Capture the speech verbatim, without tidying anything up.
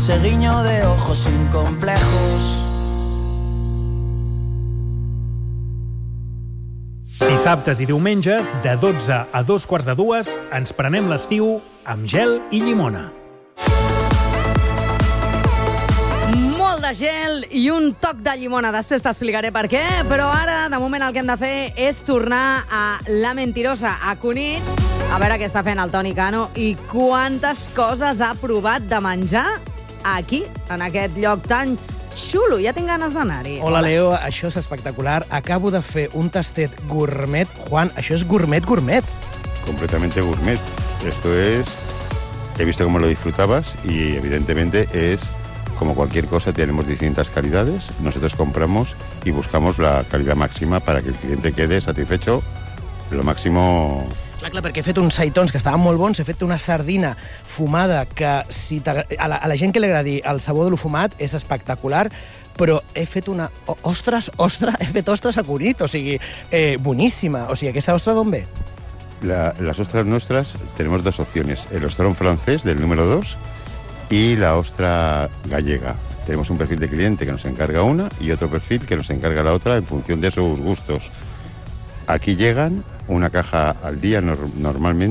ese guiño de ojos sin complejos. Dissabtes i diumenges, de dotze a dos quarts de dues, ens prenem l'estiu amb gel i llimona. Molt de gel i un toc de llimona. Després t'explicaré per què, però ara, de moment, el que hem de fer és tornar a La Mentirosa, a Cunit, a veure què està fent el Toni Cano i quantes coses ha provat de menjar aquí, en aquest lloc tan xulo. Ja tinc ganes d'anar-hi. Hola, Leo, això és espectacular. Acabo de fer un tastet gourmet. Juan, això és gourmet, gourmet. Completamente gourmet. Esto es... He visto cómo lo disfrutabas y evidentemente es... Como cualquier cosa, tenemos distintas calidades. Nosotros compramos y buscamos la calidad máxima para que el cliente quede satisfecho lo máximo... Clar, clar, perquè he fet uns seitons que estaven molt bons, he fet una sardina fumada que si a, la, a la gent que li agradi el sabor de lo fumat és espectacular, però he fet una... Ostres, ostres, he fet ostres a Cunit, o sigui, eh, boníssima. O sigui, aquesta ostra d'on ve? La, las ostras nuestras tenemos dos opciones. El ostrón francés del número dos y la ostra gallega. Tenemos un perfil de cliente que nos encarga una y otro perfil que nos encarga la otra en función de sus gustos. Aquí llegan una caja al día no, normalmente.